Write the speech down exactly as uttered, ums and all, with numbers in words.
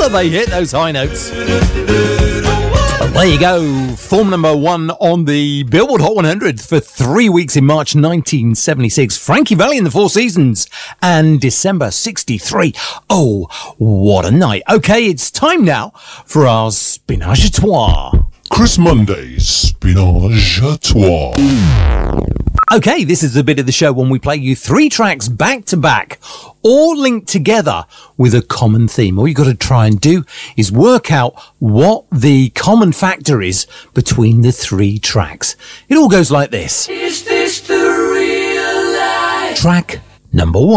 Will they hit those high notes? Well, there you go. Form number one on the Billboard Hot one hundred for three weeks in March nineteen seventy-six. Frankie Valli in the Four Seasons and December sixty-three. Oh, what a night. Okay, it's time now for our Spinage à Trois. Chris Monday's Spinage à Trois. Okay, this is the bit of the show when we play you three tracks back to back, all linked together with a common theme. All you've got to try and do is work out what the common factor is between the three tracks. It all goes like this. Is this the real life? Track number one.